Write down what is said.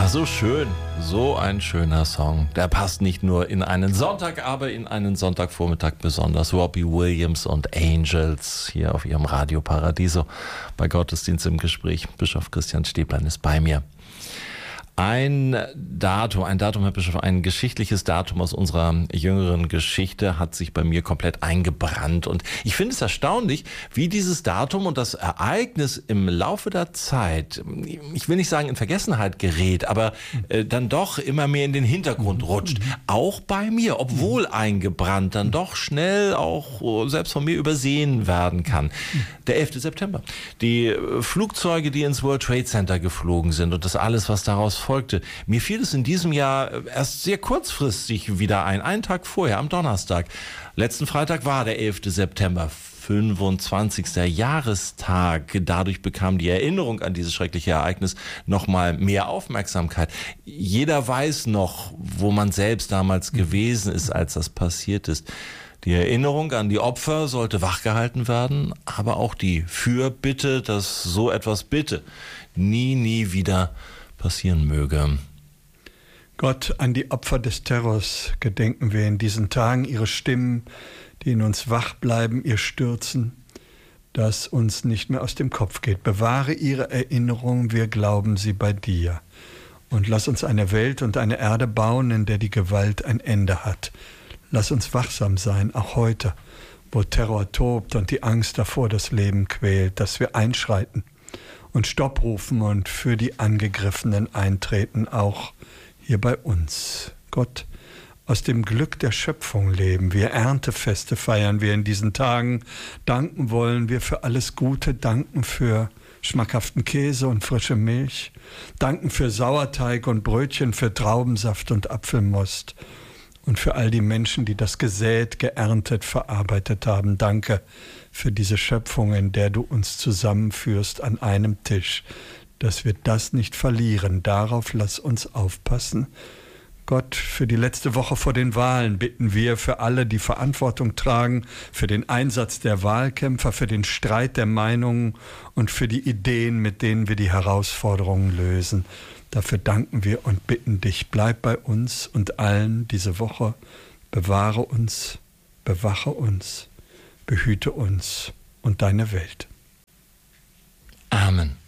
Ah, so schön. So ein schöner Song. Der passt nicht nur in einen Sonntag, aber in einen Sonntagvormittag besonders. Robbie Williams und Angels hier auf ihrem Radio Paradiso bei Gottesdienst im Gespräch. Bischof Christian Stäblein ist bei mir. Ein Datum, Herr Bischof, ein geschichtliches Datum aus unserer jüngeren Geschichte hat sich bei mir komplett eingebrannt. Und ich finde es erstaunlich, wie dieses Datum und das Ereignis im Laufe der Zeit, ich will nicht sagen in Vergessenheit gerät, aber dann doch immer mehr in den Hintergrund rutscht. Auch bei mir, obwohl eingebrannt, dann doch schnell auch selbst von mir übersehen werden kann. Der 11. September. Die Flugzeuge, die ins World Trade Center geflogen sind und das alles, was daraus folgte. Mir fiel es in diesem Jahr erst sehr kurzfristig wieder ein, einen Tag vorher, am Donnerstag. Letzten Freitag war der 11. September, 25. Jahrestag. Dadurch bekam die Erinnerung an dieses schreckliche Ereignis nochmal mehr Aufmerksamkeit. Jeder weiß noch, wo man selbst damals gewesen ist, als das passiert ist. Die Erinnerung an die Opfer sollte wachgehalten werden, aber auch die Fürbitte, dass so etwas bitte nie wieder passieren möge. Gott, an die Opfer des Terrors gedenken wir in diesen Tagen, ihre Stimmen, die in uns wach bleiben, ihr Stürzen, das uns nicht mehr aus dem Kopf geht. Bewahre ihre Erinnerung, wir glauben sie bei dir. Und lass uns eine Welt und eine Erde bauen, in der die Gewalt ein Ende hat. Lass uns wachsam sein, auch heute, wo Terror tobt und die Angst davor das Leben quält, dass wir einschreiten und Stopp rufen und für die Angegriffenen eintreten, auch hier bei uns. Gott, aus dem Glück der Schöpfung leben wir, Erntefeste feiern wir in diesen Tagen, danken wollen wir für alles Gute, danken für schmackhaften Käse und frische Milch, danken für Sauerteig und Brötchen, für Traubensaft und Apfelmost und für all die Menschen, die das gesät, geerntet, verarbeitet haben. Danke für diese Schöpfung, in der du uns zusammenführst an einem Tisch, dass wir das nicht verlieren. Darauf lass uns aufpassen. Gott, für die letzte Woche vor den Wahlen bitten wir für alle, die Verantwortung tragen, für den Einsatz der Wahlkämpfer, für den Streit der Meinungen und für die Ideen, mit denen wir die Herausforderungen lösen. Dafür danken wir und bitten dich, bleib bei uns und allen diese Woche, bewahre uns, bewache uns, behüte uns und deine Welt. Amen.